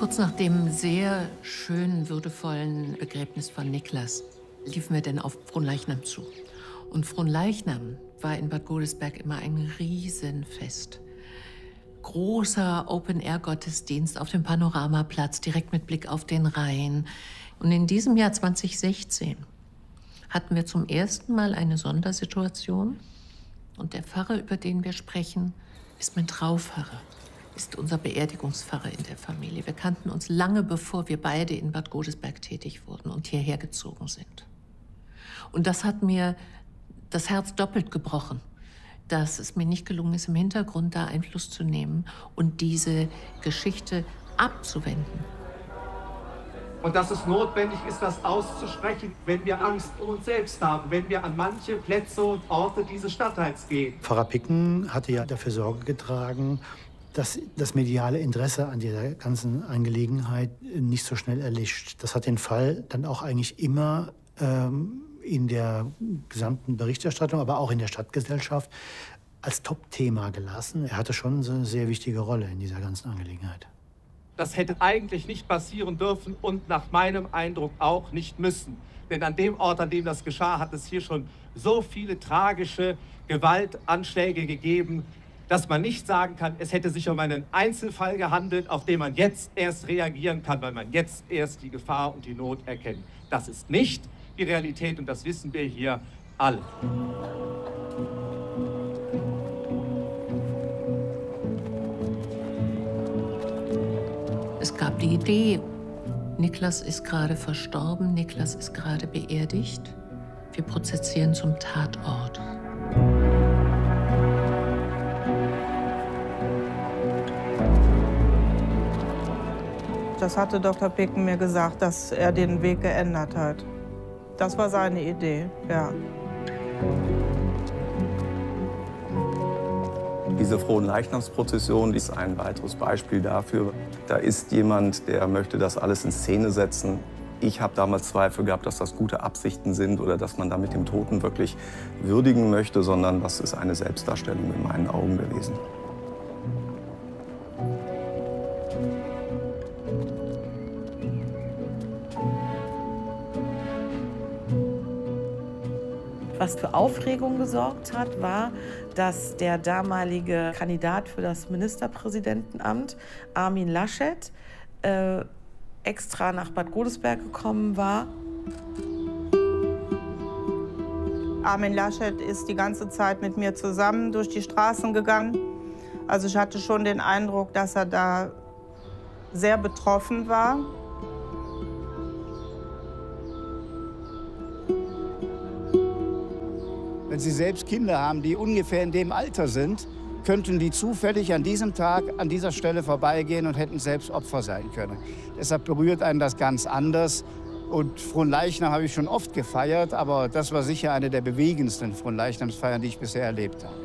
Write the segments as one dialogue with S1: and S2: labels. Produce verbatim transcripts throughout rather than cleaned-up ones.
S1: Kurz nach dem sehr schönen, würdevollen Begräbnis von Niklas liefen wir dann auf Fronleichnam zu. Und Fronleichnam war in Bad Godesberg immer ein Riesenfest. Großer Open-Air-Gottesdienst auf dem Panoramaplatz, direkt mit Blick auf den Rhein. Und in diesem Jahr zweitausendsechzehn hatten wir zum ersten Mal eine Sondersituation. Und der Pfarrer, über den wir sprechen, ist mein Traupfarrer, ist unser Beerdigungspfarrer in der Familie. Wir kannten uns lange, bevor wir beide in Bad Godesberg tätig wurden und hierher gezogen sind. Und das hat mir das Herz doppelt gebrochen, dass es mir nicht gelungen ist, im Hintergrund da Einfluss zu nehmen und diese Geschichte abzuwenden.
S2: Und dass es notwendig ist, das auszusprechen, wenn wir Angst um uns selbst haben, wenn wir an manche Plätze und Orte dieses Stadtteils gehen.
S3: Pfarrer Picken hatte ja dafür Sorge getragen, dass das mediale Interesse an dieser ganzen Angelegenheit nicht so schnell erlischt. Das hat den Fall dann auch eigentlich immer ähm, in der gesamten Berichterstattung, aber auch in der Stadtgesellschaft als Top-Thema gelassen. Er hatte schon so eine sehr wichtige Rolle in dieser ganzen Angelegenheit.
S2: Das hätte eigentlich nicht passieren dürfen und nach meinem Eindruck auch nicht müssen. Denn an dem Ort, an dem das geschah, hat es hier schon so viele tragische Gewaltanschläge gegeben, dass man nicht sagen kann, es hätte sich um einen Einzelfall gehandelt, auf den man jetzt erst reagieren kann, weil man jetzt erst die Gefahr und die Not erkennt. Das ist nicht die Realität und das wissen wir hier alle.
S1: Es gab die Idee, Niklas ist gerade verstorben, Niklas ist gerade beerdigt. Wir prozessieren zum Tatort.
S4: Das hatte Doktor Picken mir gesagt, dass er den Weg geändert hat. Das war seine Idee, ja.
S5: Diese Fronleichnamsprozession ist ein weiteres Beispiel dafür. Da ist jemand, der möchte das alles in Szene setzen. Ich habe damals Zweifel gehabt, dass das gute Absichten sind oder dass man damit dem Toten wirklich würdigen möchte, sondern das ist eine Selbstdarstellung in meinen Augen gewesen.
S6: Was für Aufregung gesorgt hat, war, dass der damalige Kandidat für das Ministerpräsidentenamt, Armin Laschet, äh, extra nach Bad Godesberg gekommen war.
S4: Armin Laschet ist die ganze Zeit mit mir zusammen durch die Straßen gegangen. Also ich hatte schon den Eindruck, dass er da sehr betroffen war.
S7: Wenn Sie selbst Kinder haben, die ungefähr in dem Alter sind, könnten die zufällig an diesem Tag an dieser Stelle vorbeigehen und hätten selbst Opfer sein können. Deshalb berührt einen das ganz anders. Und Fronleichnam habe ich schon oft gefeiert, aber das war sicher eine der bewegendsten Fronleichnamsfeiern, die ich bisher erlebt habe.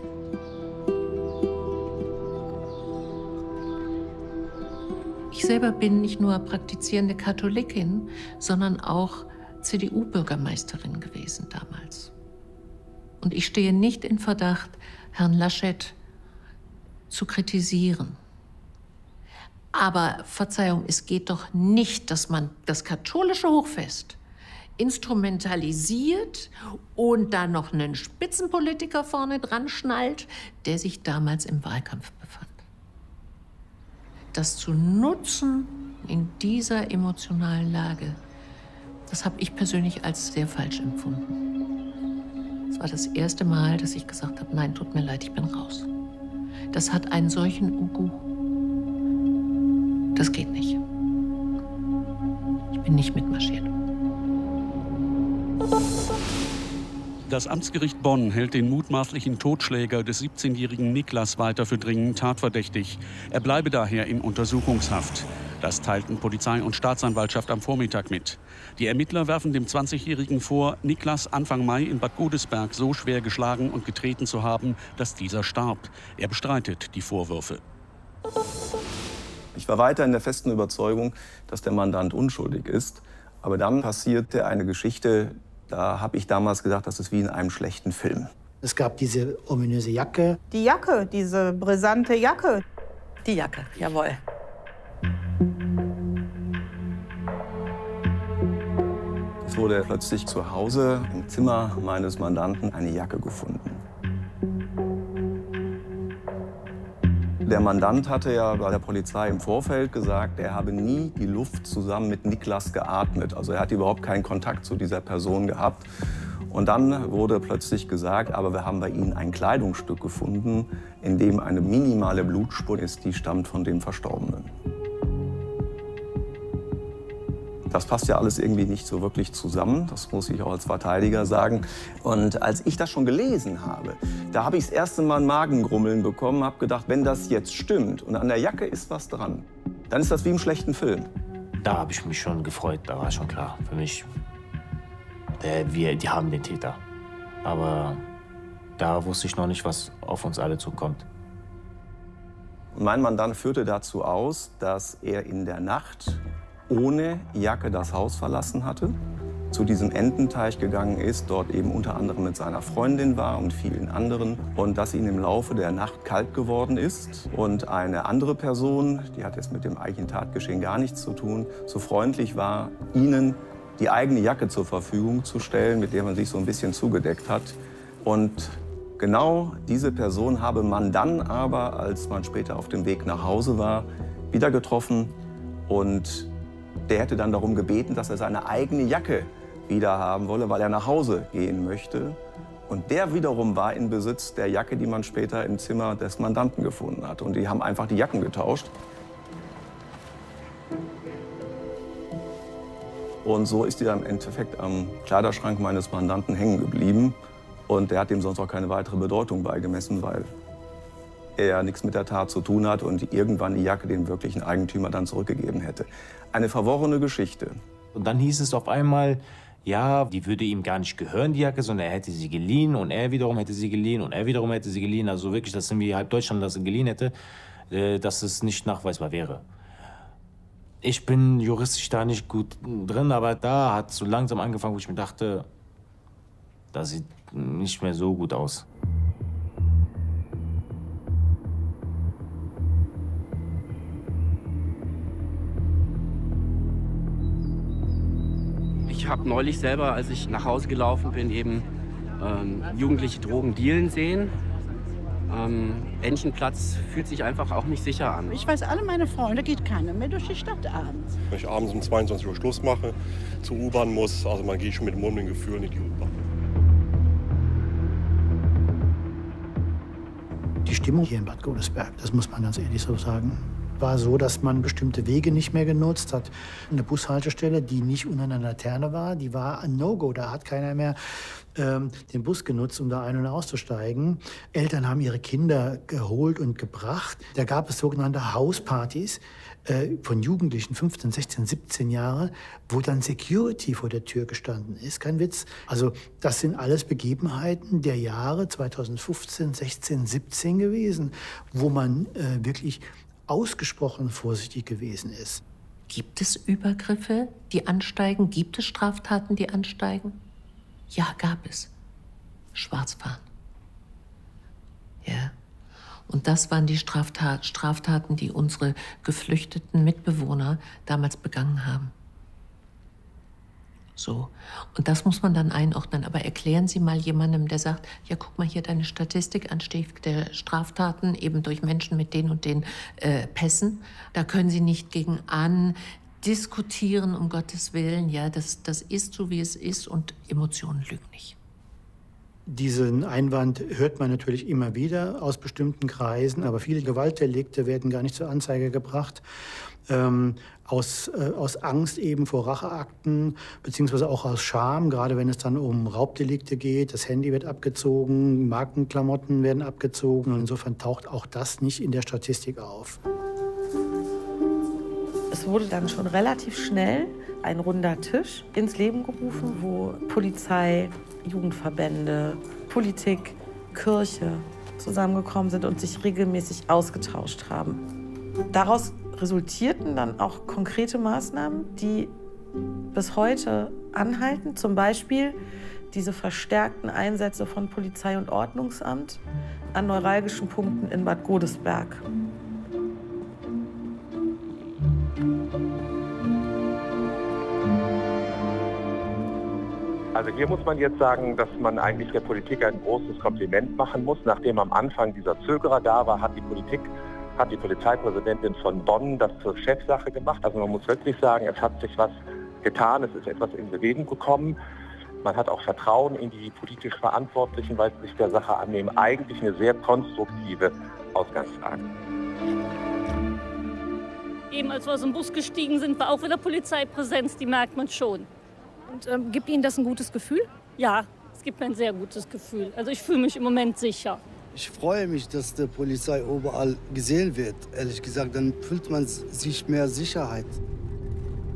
S1: Ich selber bin nicht nur praktizierende Katholikin, sondern auch C D U-Bürgermeisterin gewesen damals. Und ich stehe nicht in Verdacht, Herrn Laschet zu kritisieren. Aber Verzeihung, es geht doch nicht, dass man das katholische Hochfest instrumentalisiert und da noch einen Spitzenpolitiker vorne dran schnallt, der sich damals im Wahlkampf befand. Das zu nutzen in dieser emotionalen Lage, das habe ich persönlich als sehr falsch empfunden. Es war das erste Mal, dass ich gesagt habe, nein, tut mir leid, ich bin raus. Das hat einen solchen Ugu. Das geht nicht. Ich bin nicht mitmarschiert.
S8: Das Amtsgericht Bonn hält den mutmaßlichen Totschläger des siebzehnjährigen Niklas weiter für dringend tatverdächtig. Er bleibe daher in Untersuchungshaft. Das teilten Polizei und Staatsanwaltschaft am Vormittag mit. Die Ermittler werfen dem zwanzigjährigen vor, Niklas Anfang Mai in Bad Godesberg so schwer geschlagen und getreten zu haben, dass dieser starb. Er bestreitet die Vorwürfe.
S5: Ich war weiter in der festen Überzeugung, dass der Mandant unschuldig ist. Aber dann passierte eine Geschichte, da habe ich damals gedacht, das ist wie in einem schlechten Film.
S3: Es gab diese ominöse Jacke.
S4: Die Jacke, diese brisante Jacke.
S6: Die Jacke, jawohl.
S5: wurde plötzlich zu Hause im Zimmer meines Mandanten eine Jacke gefunden. Der Mandant hatte ja bei der Polizei im Vorfeld gesagt, er habe nie die Luft zusammen mit Niklas geatmet. Also er hat überhaupt keinen Kontakt zu dieser Person gehabt. Und dann wurde plötzlich gesagt, aber wir haben bei Ihnen ein Kleidungsstück gefunden, in dem eine minimale Blutspur ist, die stammt von dem Verstorbenen. Das passt ja alles irgendwie nicht so wirklich zusammen, das muss ich auch als Verteidiger sagen. Und als ich das schon gelesen habe, da habe ich das erste Mal ein Magengrummeln bekommen, habe gedacht, wenn das jetzt stimmt und an der Jacke ist was dran, dann ist das wie im schlechten Film.
S9: Da habe ich mich schon gefreut, da war schon klar für mich, der, wir, die haben den Täter. Aber da wusste ich noch nicht, was auf uns alle zukommt.
S5: Und mein Mandant führte dazu aus, dass er in der Nacht ohne Jacke das Haus verlassen hatte, zu diesem Ententeich gegangen ist, dort eben unter anderem mit seiner Freundin war und vielen anderen und dass ihm im Laufe der Nacht kalt geworden ist und eine andere Person, die hat jetzt mit dem eigentlichen Tatgeschehen gar nichts zu tun, so freundlich war, ihnen die eigene Jacke zur Verfügung zu stellen, mit der man sich so ein bisschen zugedeckt hat. Und genau diese Person habe man dann aber, als man später auf dem Weg nach Hause war, wieder getroffen und der hätte dann darum gebeten, dass er seine eigene Jacke wieder haben wolle, weil er nach Hause gehen möchte. Und der wiederum war in Besitz der Jacke, die man später im Zimmer des Mandanten gefunden hat. Und die haben einfach die Jacken getauscht. Und so ist die dann im Endeffekt am Kleiderschrank meines Mandanten hängen geblieben. Und der hat dem sonst auch keine weitere Bedeutung beigemessen, weil er nichts mit der Tat zu tun hat und irgendwann die Jacke dem wirklichen Eigentümer dann zurückgegeben hätte. Eine verworrene Geschichte.
S9: Und dann hieß es auf einmal, ja, die würde ihm gar nicht gehören, die Jacke, sondern er hätte sie geliehen und er wiederum hätte sie geliehen und er wiederum hätte sie geliehen. Also wirklich, dass irgendwie halb Deutschland das geliehen hätte, dass es nicht nachweisbar wäre. Ich bin juristisch da nicht gut drin, aber da hat es so langsam angefangen, wo ich mir dachte, das sieht nicht mehr so gut aus.
S10: Ich habe neulich selber, als ich nach Hause gelaufen bin, eben ähm, jugendliche Drogen dealen sehen. Ähm, Entchenplatz fühlt sich einfach auch nicht sicher an.
S11: Ich weiß, alle meine Freunde geht keiner mehr durch die Stadt abends.
S12: Wenn ich abends um zweiundzwanzig Uhr Schluss mache, zur U-Bahn muss, also man geht schon mit mulmigen Gefühlen in die U-Bahn.
S3: Die Stimmung hier in Bad Godesberg, das muss man ganz ehrlich so sagen, war so, dass man bestimmte Wege nicht mehr genutzt hat. Eine Bushaltestelle, die nicht unter einer Laterne war, die war ein No-Go. Da hat keiner mehr ähm, den Bus genutzt, um da ein- und auszusteigen. Eltern haben ihre Kinder geholt und gebracht. Da gab es sogenannte Hauspartys äh, von Jugendlichen, fünfzehn, sechzehn, siebzehn Jahre, wo dann Security vor der Tür gestanden ist. Kein Witz. Also das sind alles Begebenheiten der Jahre zweitausendfünfzehn, sechzehn, siebzehn gewesen, wo man äh, wirklich ausgesprochen vorsichtig gewesen ist.
S1: Gibt es Übergriffe, die ansteigen? Gibt es Straftaten, die ansteigen? Ja, gab es. Schwarzfahren. Ja. Und das waren die Straftat Straftaten, die unsere geflüchteten Mitbewohner damals begangen haben. So. Und das muss man dann einordnen. Aber erklären Sie mal jemandem, der sagt, ja, guck mal hier deine Statistik, Anstieg der Straftaten eben durch Menschen mit den und den äh, Pässen. Da können Sie nicht gegen an diskutieren, um Gottes Willen. Ja, das, das ist so, wie es ist und Emotionen lügen nicht.
S3: Diesen Einwand hört man natürlich immer wieder aus bestimmten Kreisen, aber viele Gewaltdelikte werden gar nicht zur Anzeige gebracht. Ähm, aus, äh, aus Angst eben vor Racheakten, beziehungsweise auch aus Scham, gerade wenn es dann um Raubdelikte geht. Das Handy wird abgezogen, Markenklamotten werden abgezogen. Und insofern taucht auch das nicht in der Statistik auf.
S6: Es wurde dann schon relativ schnell ein runder Tisch ins Leben gerufen, wo Polizei, Jugendverbände, Politik, Kirche zusammengekommen sind und sich regelmäßig ausgetauscht haben. Daraus resultierten dann auch konkrete Maßnahmen, die bis heute anhalten. Zum Beispiel diese verstärkten Einsätze von Polizei und Ordnungsamt an neuralgischen Punkten in Bad Godesberg.
S13: Also hier muss man jetzt sagen, dass man eigentlich der Politik ein großes Kompliment machen muss. Nachdem am Anfang dieser Zögerer da war, hat die Politik, hat die Polizeipräsidentin von Bonn das zur Chefsache gemacht. Also man muss wirklich sagen, es hat sich was getan, es ist etwas in Bewegung gekommen. Man hat auch Vertrauen in die politisch Verantwortlichen, weil sie sich der Sache annehmen. Eigentlich eine sehr konstruktive Ausgangslage.
S14: Eben als wir aus dem Bus gestiegen sind, war auch wieder Polizeipräsenz, die merkt man schon.
S15: Und ähm, gibt Ihnen das ein gutes Gefühl?
S14: Ja, es gibt mir ein sehr gutes Gefühl. Also ich fühle mich im Moment sicher.
S16: Ich freue mich, dass die Polizei überall gesehen wird. Ehrlich gesagt, dann fühlt man sich mehr Sicherheit.